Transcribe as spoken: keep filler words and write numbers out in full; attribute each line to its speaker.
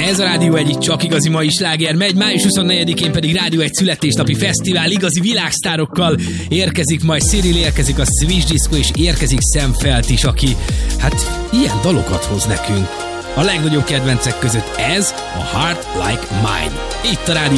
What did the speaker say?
Speaker 1: Ez a Rádió egy csak igazi mai sláger megy, május huszonnegyedikén pedig Rádió egy születésnapi fesztivál igazi világsztárokkal érkezik, majd Cyril, érkezik a Swiss Disco, és érkezik Sam Feldt is, aki hát ilyen dalokat hoz nekünk. A legnagyobb kedvencek között ez a Heart Like Mine. Itt a Rádió